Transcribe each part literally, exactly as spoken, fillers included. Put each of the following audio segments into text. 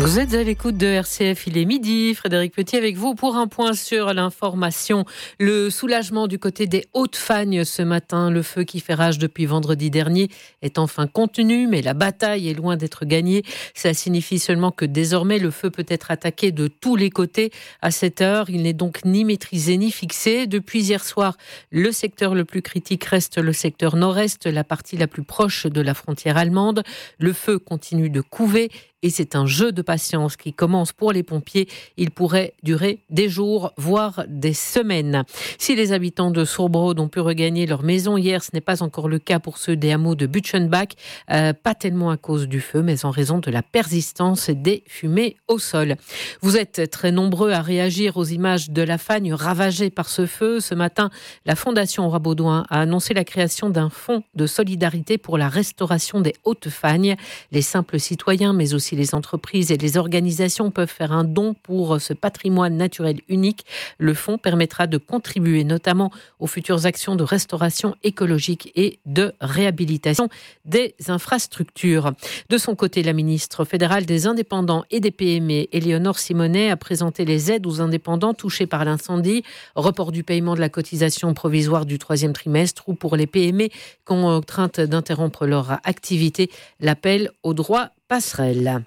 Vous êtes à l'écoute de R C F, il est midi. Frédéric Petit avec vous pour un point sur l'information. Le soulagement du côté des Hautes-Fagnes ce matin. Le feu qui fait rage depuis vendredi dernier est enfin contenu, mais la bataille est loin d'être gagnée. Ça signifie seulement que désormais le feu peut être attaqué de tous les côtés. À cette heure, il n'est donc ni maîtrisé ni fixé. Depuis hier soir, le secteur le plus critique reste le secteur nord-est, la partie la plus proche de la frontière allemande. Le feu continue de couver. Et c'est un jeu de patience qui commence pour les pompiers. Il pourrait durer des jours, voire des semaines. Si les habitants de Sourbrode ont pu regagner leur maison hier, ce n'est pas encore le cas pour ceux des hameaux de Butchenbach. Euh, pas tellement à cause du feu, mais en raison de la persistance des fumées au sol. Vous êtes très nombreux à réagir aux images de la Fagne ravagée par ce feu. Ce matin, la Fondation Aura-Baudouin a annoncé la création d'un fonds de solidarité pour la restauration des Hautes-Fagnes. Les simples citoyens, mais aussi les entreprises et les organisations peuvent faire un don pour ce patrimoine naturel unique. Le fonds permettra de contribuer notamment aux futures actions de restauration écologique et de réhabilitation des infrastructures. De son côté, la ministre fédérale des indépendants et des P M E, Éléonore Simonet, a présenté les aides aux indépendants touchés par l'incendie, report du paiement de la cotisation provisoire du troisième trimestre ou pour les P M E qui ont crainte d'interrompre leur activité, l'appel au droit passerelle.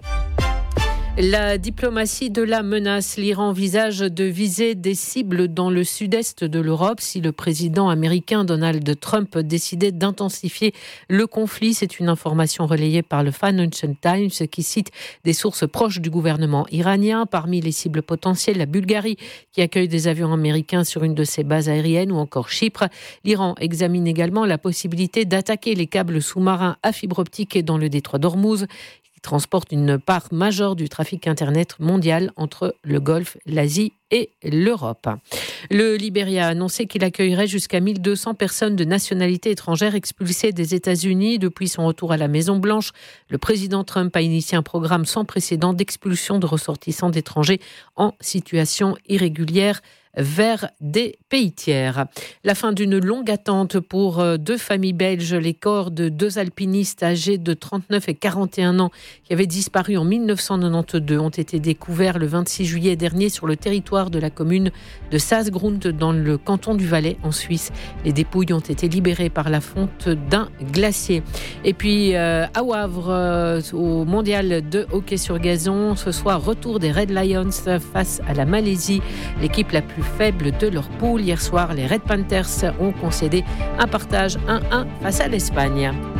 La diplomatie de la menace. L'Iran envisage de viser des cibles dans le sud-est de l'Europe si le président américain Donald Trump décidait d'intensifier le conflit. C'est une information relayée par le Financial Times qui cite des sources proches du gouvernement iranien. Parmi les cibles potentielles, la Bulgarie qui accueille des avions américains sur une de ses bases aériennes ou encore Chypre. L'Iran examine également la possibilité d'attaquer les câbles sous-marins à fibre optique dans le détroit d'Ormuz, qui transporte une part majeure du trafic Internet mondial entre le Golfe, l'Asie et l'Europe. Le Libéria a annoncé qu'il accueillerait jusqu'à mille deux cents personnes de nationalité étrangère expulsées des États-Unis depuis son retour à la Maison-Blanche. Le président Trump a initié un programme sans précédent d'expulsion de ressortissants d'étrangers en situation irrégulière vers des pays tiers. La fin d'une longue attente pour deux familles belges. Les corps de deux alpinistes âgés de trente-neuf et quarante et un ans qui avaient disparu en dix-neuf cent quatre-vingt-douze ont été découverts le vingt-six juillet dernier sur le territoire de la commune de Saas-Grund dans le canton du Valais en Suisse. Les dépouilles ont été libérées par la fonte d'un glacier. Et puis euh, à Wavre, euh, au mondial de hockey sur gazon, ce soir retour des Red Lions face à la Malaisie, l'équipe la plus faible de leur poule. Hier soir, les Red Panthers ont concédé un partage un un face à l'Espagne.